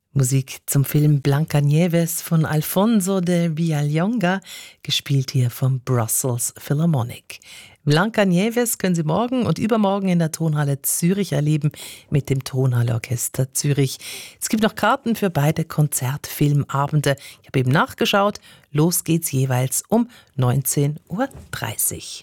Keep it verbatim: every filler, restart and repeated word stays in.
Musik zum Film Blancanieves von Alfonso de Villalonga, gespielt hier vom Brussels Philharmonic. Blancanieves können Sie morgen und übermorgen in der Tonhalle Zürich erleben mit dem Tonhalle Orchester Zürich. Es gibt noch Karten für beide Konzertfilmabende. Ich habe eben nachgeschaut. Los geht's jeweils um neunzehn Uhr dreißig.